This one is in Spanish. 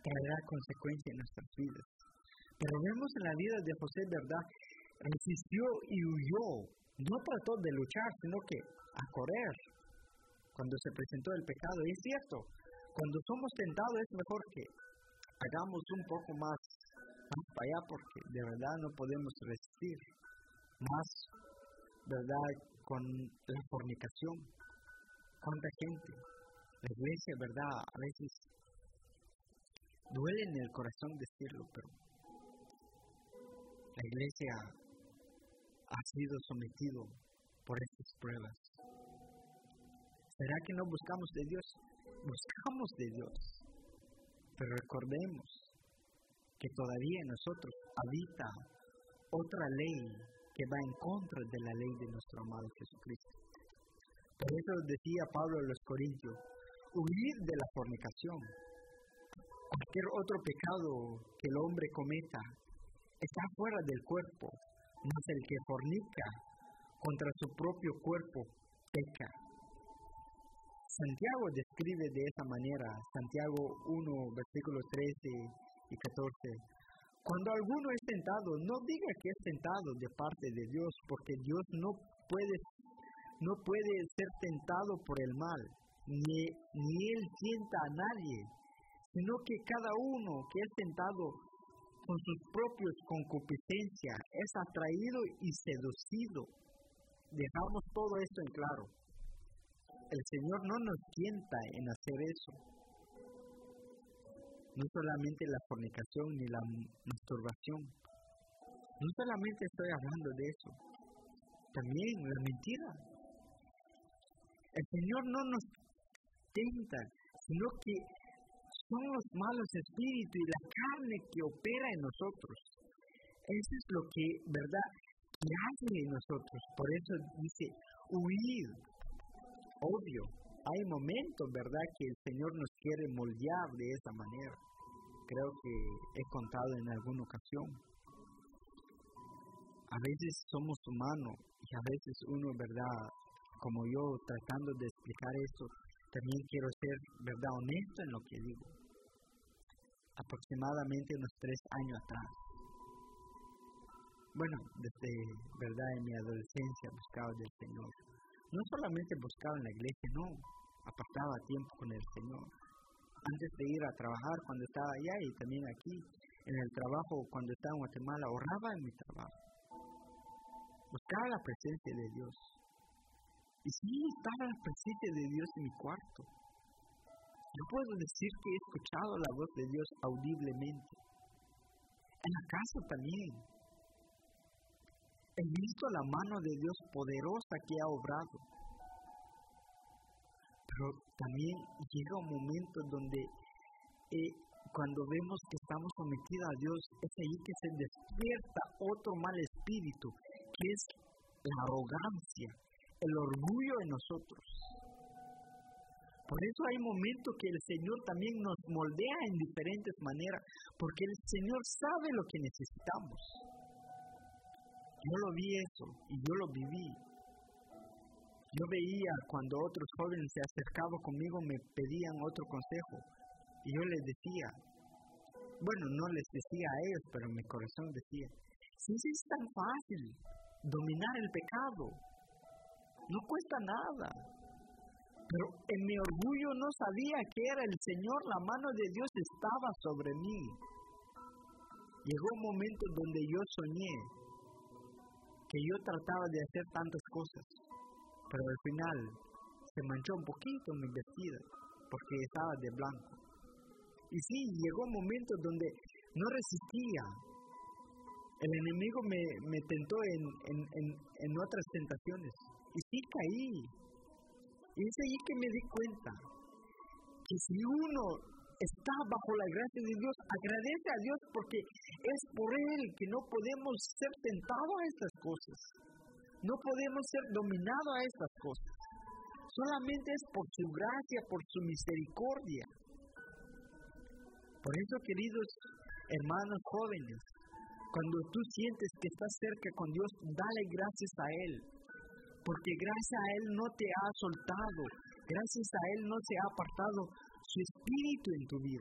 traerá consecuencia en nuestras vidas. Pero vemos en la vida de José, ¿verdad? Resistió y huyó. No trató de luchar, sino que a correr cuando se presentó el pecado. Y es cierto, cuando somos tentados es mejor que hagamos un poco más para allá, porque de verdad no podemos resistir más, ¿verdad? Con la fornicación. ¿Cuánta gente? La iglesia, ¿verdad? A veces duele en el corazón decirlo, pero la iglesia ha sido sometido por estas pruebas. ¿Será que no buscamos de Dios? Buscamos de Dios, pero recordemos que todavía en nosotros habita otra ley que va en contra de la ley de nuestro amado Jesucristo. Por eso decía Pablo a los Corintios, huir de la fornicación. Cualquier otro pecado que el hombre cometa está fuera del cuerpo, mas el que fornica contra su propio cuerpo peca. Santiago describe de esa manera, Santiago 1, versículos 13 y 14. Cuando alguno es tentado, no diga que es tentado de parte de Dios, porque Dios no puede ser tentado por el mal, ni Él tienta a nadie, sino que cada uno que es tentado con sus propios concupiscencias es atraído y seducido. Dejamos todo esto en claro. El Señor no nos tienta en hacer eso. No solamente la fornicación ni la masturbación. No solamente estoy hablando de eso. También la mentira. El Señor no nos tienta, sino que son los malos espíritus y la carne que opera en nosotros. Eso es lo que, ¿verdad?, que hace en nosotros. Por eso dice, huir. Obvio, hay momentos, ¿verdad?, que el Señor nos quiere moldear de esa manera. Creo que he contado en alguna ocasión. A veces somos humanos y a veces uno, ¿verdad?, como yo, tratando de explicar esto, también quiero ser, ¿verdad?, honesto en lo que digo. Aproximadamente unos 3 años atrás. Bueno, desde, ¿verdad?, en mi adolescencia buscaba del Señor. No solamente buscaba en la iglesia, no, apartaba tiempo con el Señor. Antes de ir a trabajar, cuando estaba allá y también aquí, en el trabajo, cuando estaba en Guatemala, oraba en mi trabajo. Buscaba la presencia de Dios. Y sí, estaba la presencia de Dios en mi cuarto. Yo puedo decir que he escuchado la voz de Dios audiblemente. En la casa también. He visto la mano de Dios poderosa que ha obrado. Pero también llega un momento donde cuando vemos que estamos sometidos a Dios, es ahí que se despierta otro mal espíritu, que es la arrogancia, el orgullo en nosotros. Por eso hay momentos que el Señor también nos moldea en diferentes maneras, porque el Señor sabe lo que necesitamos. Yo lo vi eso y yo lo viví. Yo veía cuando otros jóvenes se acercaban conmigo, me pedían otro consejo. Y yo les decía, bueno, no les decía a ellos, pero en mi corazón decía, sí, es tan fácil dominar el pecado. No cuesta nada. Pero en mi orgullo no sabía que era el Señor, la mano de Dios estaba sobre mí. Llegó un momento donde yo soñé que yo trataba de hacer tantas cosas, pero al final se manchó un poquito mi vestida porque estaba de blanco. Y sí, llegó un momento donde no resistía. El enemigo me tentó en otras tentaciones y sí caí. Y es ahí que me di cuenta que si uno está bajo la gracia de Dios, agradece a Dios porque es por Él que no podemos ser tentados a estas cosas. No podemos ser dominados a estas cosas. Solamente es por su gracia, por su misericordia. Por eso, queridos hermanos jóvenes, cuando tú sientes que estás cerca con Dios, dale gracias a Él. Porque gracias a Él no te ha soltado, gracias a Él no se ha apartado su espíritu en tu vida.